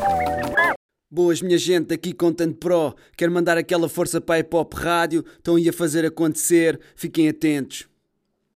Boas, minha gente, aqui Content Pro. Quero mandar aquela força para a Hip Hop Rádio. Estão aí a fazer acontecer. Fiquem atentos.